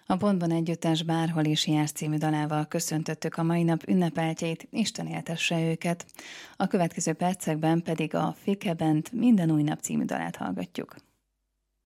A Pontban együttes Bárhol is jársz című dalával köszöntöttük a mai nap ünnepeltjeit, Isten éltesse őket. A következő percekben pedig a Fike Band Minden új nap című dalát hallgatjuk.